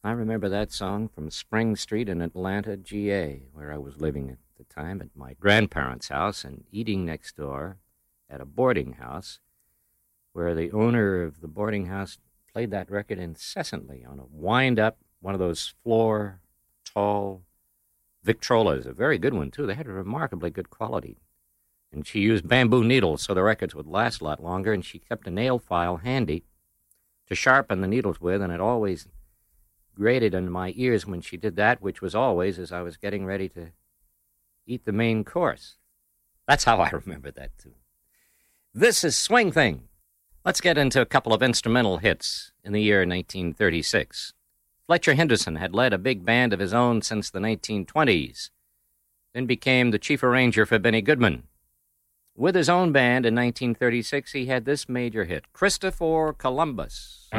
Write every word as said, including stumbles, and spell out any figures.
I remember that song from Spring Street in Atlanta, G A, where I was living at the time at my grandparents' house and eating next door at a boarding house where the owner of the boarding house played that record incessantly on a wind-up, one of those floor, tall Victrolas, a very good one, too. They had a remarkably good quality. And she used bamboo needles so the records would last a lot longer, and she kept a nail file handy to sharpen the needles with, and it always grated in my ears when she did that, which was always as I was getting ready to eat the main course. That's how I remember that, too. This is Swing Thing. Let's get into a couple of instrumental hits in the year nineteen thirty-six. Fletcher Henderson had led a big band of his own since the nineteen twenties, then became the chief arranger for Benny Goodman. With his own band in nineteen thirty-six, he had this major hit, Christopher Columbus.